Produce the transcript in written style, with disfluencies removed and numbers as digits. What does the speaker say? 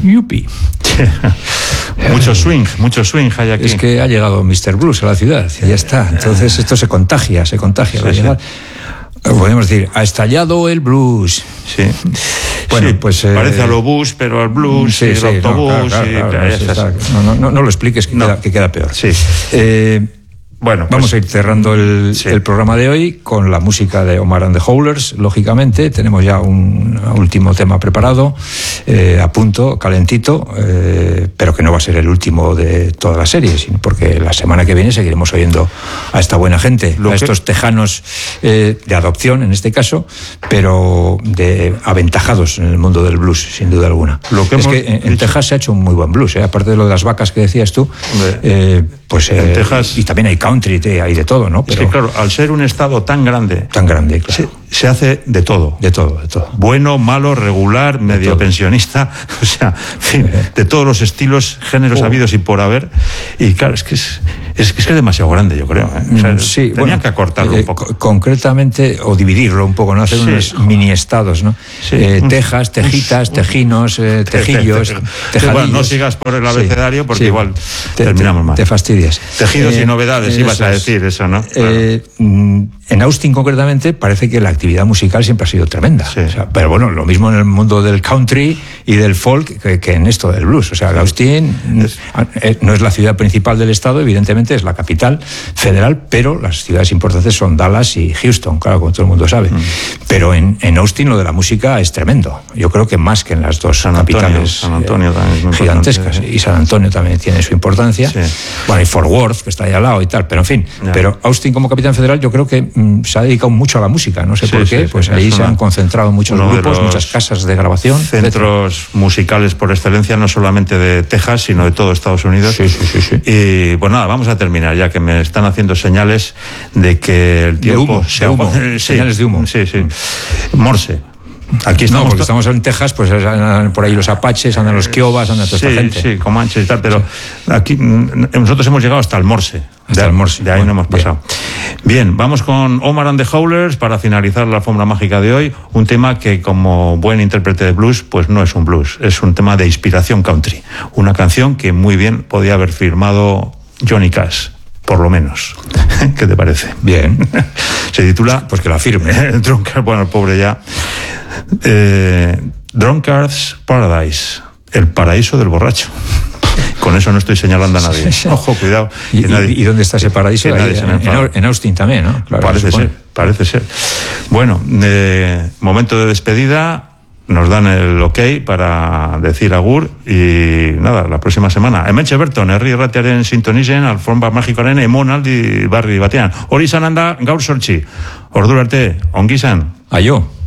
Yupi. Mucho swing hay aquí. Es que ha llegado Mr. Blues a la ciudad, y ya está. Entonces esto se contagia. Sí, podemos decir, ha estallado el blues. Sí. Bueno, sí, pues parece a lo bus, pero al blues, y el autobús. No lo expliques, que queda peor. Sí. Bueno, vamos a ir cerrando el programa de hoy con la música de Omar and the Howlers, lógicamente. Tenemos ya un último tema preparado, a punto, calentito, pero que no va a ser el último de toda la serie, sino porque la semana que viene seguiremos oyendo a esta buena gente, estos tejanos de adopción, en este caso, pero aventajados en el mundo del blues, sin duda alguna. En Texas se ha hecho un muy buen blues, aparte de lo de las vacas que decías tú, en Texas, y también hay country, hay de todo, ¿no? Pero, es que claro, al ser un estado tan grande, claro, se hace de todo. De todo. Bueno, malo, regular, medio pensionista, o sea, en fin, de todos los estilos, géneros habidos y por haber. Y claro, es que es demasiado grande, yo creo. O sea, tenían que acortarlo un poco. Concretamente, o dividirlo un poco, ¿no? Hacer unos mini estados, ¿no? Tejas, tejitas, tejinos, tejillos, tejadillos. Bueno, no sigas por el abecedario porque igual terminamos mal. Te fastidias. Tejidos y novedades, ibas a decir eso, ¿no? En Austin, concretamente, parece que la actividad musical siempre ha sido tremenda. Sí. O sea, pero bueno, lo mismo en el mundo del country y del folk que en esto del blues. O sea, Austin no es la ciudad principal del estado, evidentemente es la capital federal, pero las ciudades importantes son Dallas y Houston, claro, como todo el mundo sabe. Pero en Austin lo de la música es tremendo. Yo creo que más que en las dos capitales San Antonio también gigantescas. Y San Antonio también tiene su importancia. Sí. Bueno, y Fort Worth, que está ahí al lado y tal, pero en fin. Ya. Pero Austin como capital federal yo creo que se ha dedicado mucho a la música, no sé por qué, pues ahí se han concentrado muchos grupos, muchas casas de grabación. Centros musicales por excelencia, no solamente de Texas, sino de todo Estados Unidos. Sí. Y pues nada, vamos a terminar, ya que me están haciendo señales de que el tiempo señales de humo. Sí. Morse. Aquí estamos, porque estamos en Texas, pues andan por ahí los apaches, andan los kiobas, andan toda esta gente. Sí, comanches y tal, pero aquí nosotros hemos llegado hasta el Morse. De ahí no hemos pasado. Bien, vamos con Omar and the Howlers para finalizar la alfombra mágica de hoy. Un tema que, como buen intérprete de blues, pues no es un blues, es un tema de inspiración country. Una canción que muy bien podía haber firmado Johnny Cash. Por lo menos. ¿Qué te parece? Bien. Se titula... Pues que la firme. Drunkard, bueno, el pobre ya. Drunkard's Paradise. El paraíso del borracho. Con eso no estoy señalando a nadie. Ojo, cuidado. ¿Y dónde está ese paraíso? En Austin también, ¿no? Claro, parece ser. Bueno, momento de despedida. Nos dan el ok para decir agur y nada, la próxima semana hementxe berton, herri irratiaren sintonizen alfombra magikoaren emonaldi barri batean. Hori izan da gaur 8. Ordura arte, ongi izan. Aio.